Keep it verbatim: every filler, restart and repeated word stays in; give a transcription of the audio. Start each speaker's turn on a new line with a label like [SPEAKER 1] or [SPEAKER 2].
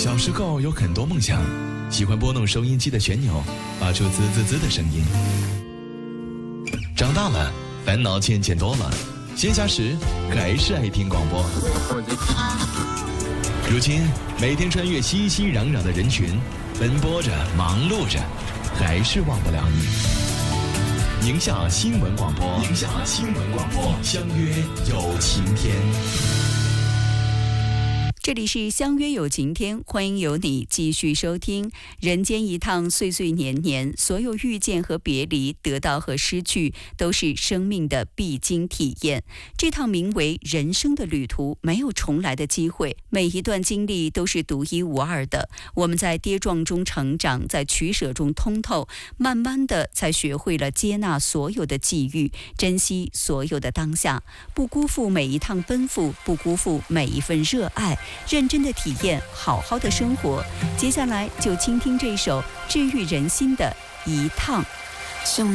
[SPEAKER 1] 小时候有很多梦想，喜欢拨弄收音机的旋钮，发出滋滋滋的声音。长大了，烦恼渐渐多了，闲暇时还是爱听广播。如今每天穿越熙熙攘攘的人群，奔波着，忙碌着，还是忘不了你。宁夏新闻广播，宁夏新闻广播，相约有晴天。
[SPEAKER 2] 这里是相约有晴天，欢迎有你继续收听。人间一趟，岁岁年年，所有遇见和别离，得到和失去，都是生命的必经体验。这趟名为人生的旅途，没有重来的机会，每一段经历都是独一无二的。我们在跌撞中成长，在取舍中通透，慢慢的才学会了接纳所有的际遇，珍惜所有的当下，不辜负每一趟奔赴，不辜负每一份热爱，认真的体验，好好的生活。接下来就倾听这首治愈人心的一趟。